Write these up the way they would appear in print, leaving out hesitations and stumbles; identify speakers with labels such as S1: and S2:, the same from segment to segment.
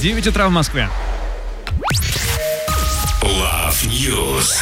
S1: 9 утра в Москве.
S2: Love News.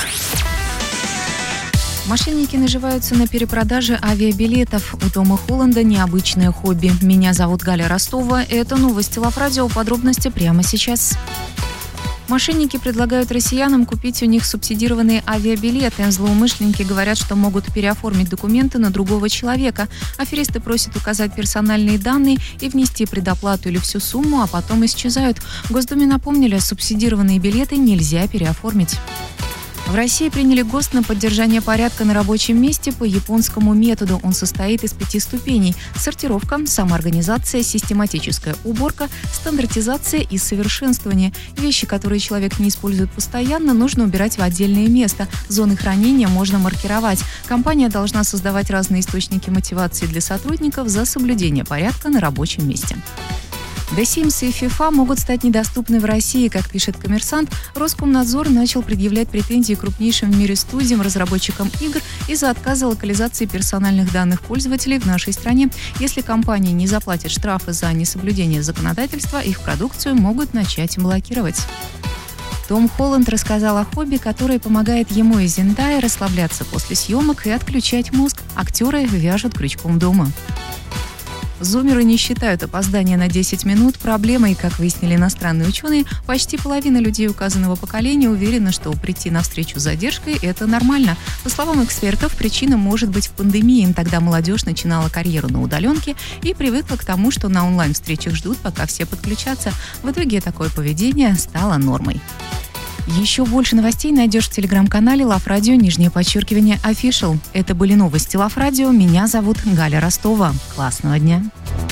S3: Мошенники наживаются на перепродаже авиабилетов. У Тома Холланда необычное хобби. Меня зовут Галя Ростова. Это новости Love Radio. Подробности прямо сейчас. Мошенники предлагают россиянам купить у них субсидированные авиабилеты. Злоумышленники говорят, что могут переоформить документы на другого человека. Аферисты просят указать персональные данные и внести предоплату или всю сумму, а потом исчезают. В Госдуме напомнили, субсидированные билеты нельзя переоформить. В России приняли ГОСТ на поддержание порядка на рабочем месте по японскому методу. Он состоит из 5 ступеней: сортировка, самоорганизация, систематическая уборка, стандартизация и совершенствование. Вещи, которые человек не использует постоянно, нужно убирать в отдельное место. Зоны хранения можно маркировать. Компания должна создавать разные источники мотивации для сотрудников за соблюдение порядка на рабочем месте. The Sims и FIFA могут стать недоступны в России. Как пишет «Коммерсант», Роскомнадзор начал предъявлять претензии крупнейшим в мире студиям, разработчикам игр из-за отказа локализации персональных данных пользователей в нашей стране. Если компании не заплатят штрафы за несоблюдение законодательства, их продукцию могут начать блокировать. Том Холланд рассказал о хобби, которое помогает ему и Зендае расслабляться после съемок и отключать мозг. Актеры вяжут крючком дома. Зумеры не считают опоздание на 10 минут проблемой. Как выяснили иностранные ученые, почти половина людей указанного поколения уверена, что прийти на встречу с задержкой – это нормально. По словам экспертов, причина может быть в пандемии. Тогда молодежь начинала карьеру на удаленке и привыкла к тому, что на онлайн-встречах ждут, пока все подключатся. В итоге такое поведение стало нормой. Еще больше новостей найдешь в телеграм-канале Love Radio _official. Это были новости Love Radio. Меня зовут Галя Ростова. Классного дня.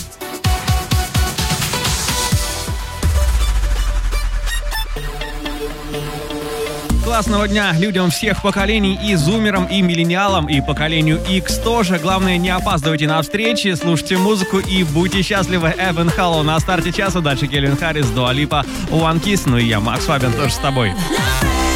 S1: Классного дня людям всех поколений, и зумерам, и миллениалам, и поколению X тоже. Главное, не опаздывайте на встречи, слушайте музыку и будьте счастливы. Эван Халлоу на старте часа, дальше Кельвин Харрис, Дуа Липа, One Kiss, ну и я, Макс Фабин, тоже с тобой.